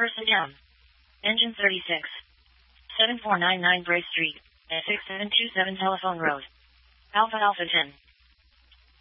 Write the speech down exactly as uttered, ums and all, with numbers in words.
Person down. Engine thirty-six. seven four nine nine Bray Street, six seven two seven Telephone Road. Alpha Alpha ten.